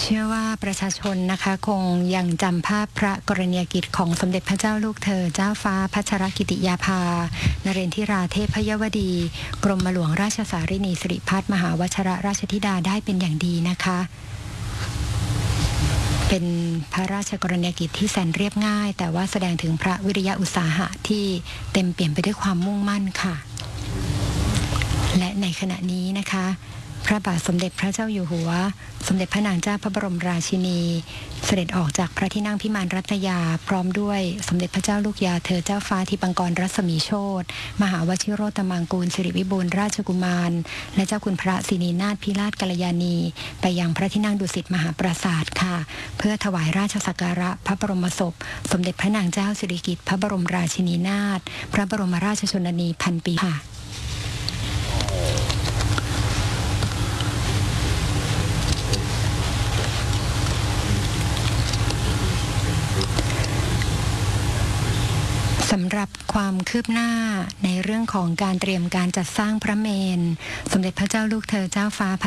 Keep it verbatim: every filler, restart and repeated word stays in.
ชื่อว่าประชาชนนะคะคงยังจำภาพพระกรณียกิจของสมเด็จพระเจ้าลูกเธอเจ้าฟ้าพัชรกิติยาภานเรนทิราเทพยวดีกรมหลวงราชสารินีสิริพัฒน์มหาวชรราชธิดาได้เป็นอย่างดีนะคะเป็นพระราชกรณียกิจที่แสนเรียบง่ายแต่ว่าแสดงถึงพระวิริยะอุตสาหะที่เต็มเปี่ยมไปด้วยความมุ่งมั่นค่ะและในขณะนี้นะคะพระบาทสมเด็จพระเจ้าอยู่หัวสมเด็จพระนางเจ้าพระบรมราชินีเสด็จออกจากพระที่นั่งพิมานรัตยาพร้อมด้วยสมเด็จพระเจ้าลูกยาเธอเจ้าฟ้าธิปังกรรัศมีโชติมหาวชิโรตมังกูลสิริวิบูลย์ราชกุมารและเจ้าคุณพระศินีนาถพิราชกัลยาณีไปยังพระที่นั่งดุสิตมหาปราสาทค่ะเพื่อถวายราชสักการะพระบรมศพสมเด็จพระนางเจ้าสิริกิติ์พระบรมราชินีนาถพระบรมราชชนนีพันปีค่ะสำหรับความคืบหน้าในเรื่องของการเตรียมการจัดสร้างพระเมรุสมเด็จพระเจ้าลูกเธอเจ้าฟ้า